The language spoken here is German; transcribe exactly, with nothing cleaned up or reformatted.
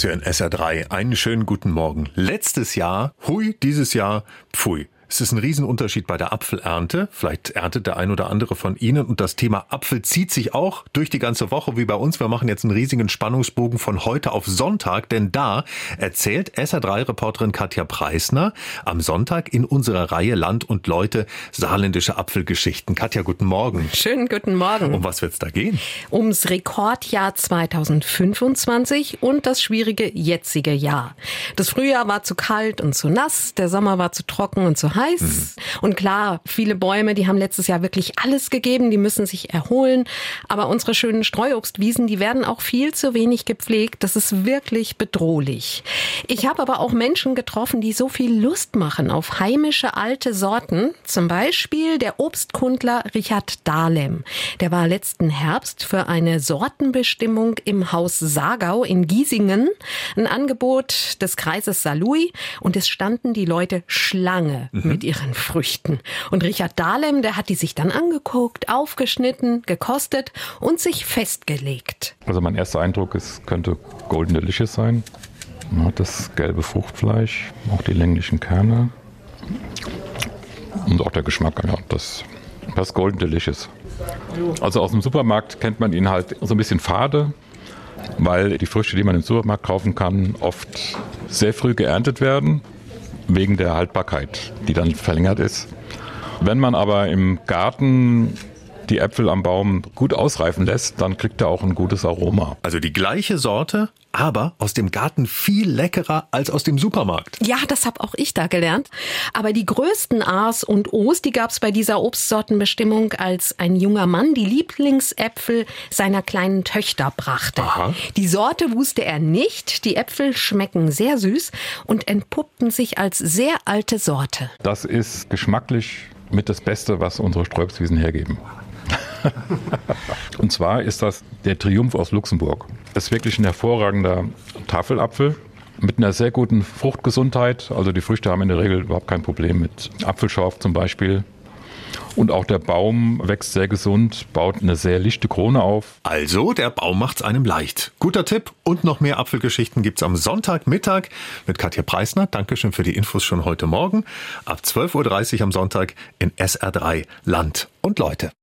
Sie hören S R drei. Einen schönen guten Morgen. Letztes Jahr, hui, dieses Jahr, pfui. Es ist ein Riesenunterschied bei der Apfelernte. Vielleicht erntet der ein oder andere von Ihnen. Und das Thema Apfel zieht sich auch durch die ganze Woche wie bei uns. Wir machen jetzt einen riesigen Spannungsbogen von heute auf Sonntag. Denn da erzählt S R drei-Reporterin Katja Preissner am Sonntag in unserer Reihe Land und Leute saarländische Apfelgeschichten. Katja, guten Morgen. Schönen guten Morgen. Um was wird's da gehen? Ums Rekordjahr zweitausendfünfundzwanzig und das schwierige jetzige Jahr. Das Frühjahr war zu kalt und zu nass. Der Sommer war zu trocken und zu heiß. Mhm. Und klar, viele Bäume, die haben letztes Jahr wirklich alles gegeben, die müssen sich erholen. Aber unsere schönen Streuobstwiesen, die werden auch viel zu wenig gepflegt. Das ist wirklich bedrohlich. Ich habe aber auch Menschen getroffen, die so viel Lust machen auf heimische alte Sorten. Zum Beispiel der Obstkundler Richard Dahlem. Der war letzten Herbst für eine Sortenbestimmung im Haus Saargau in Giesingen. Ein Angebot des Kreises Saarlouis. Und es standen die Leute Schlange mhm. mit ihren Früchten. Und Richard Dahlem, der hat die sich dann angeguckt, aufgeschnitten, gekostet und sich festgelegt. Also mein erster Eindruck, es könnte Golden Delicious sein. Man hat das gelbe Fruchtfleisch, auch die länglichen Kerne und auch der Geschmack, ja, das, das Golden Delicious. Also aus dem Supermarkt kennt man ihn halt so ein bisschen fade, weil die Früchte, die man im Supermarkt kaufen kann, oft sehr früh geerntet werden, wegen der Haltbarkeit, die dann verlängert ist. Wenn man aber im Garten die Äpfel am Baum gut ausreifen lässt, dann kriegt er auch ein gutes Aroma. Also die gleiche Sorte, aber aus dem Garten viel leckerer als aus dem Supermarkt. Ja, das habe auch ich da gelernt. Aber die größten A's und O's, die gab es bei dieser Obstsortenbestimmung, als ein junger Mann die Lieblingsäpfel seiner kleinen Töchter brachte. Aha. Die Sorte wusste er nicht. Die Äpfel schmecken sehr süß und entpuppten sich als sehr alte Sorte. Das ist geschmacklich mit das Beste, was unsere Streuobstwiesen hergeben. Und zwar ist das der Triumph aus Luxemburg. Das ist wirklich ein hervorragender Tafelapfel mit einer sehr guten Fruchtgesundheit. Also die Früchte haben in der Regel überhaupt kein Problem mit Apfelschorf zum Beispiel. Und auch der Baum wächst sehr gesund, baut eine sehr lichte Krone auf. Also, der Baum macht's einem leicht. Guter Tipp. Und noch mehr Apfelgeschichten gibt's am Sonntagmittag mit Katja Preissner. Dankeschön für die Infos schon heute Morgen. Ab zwölf Uhr dreißig am Sonntag in S R drei Land und Leute.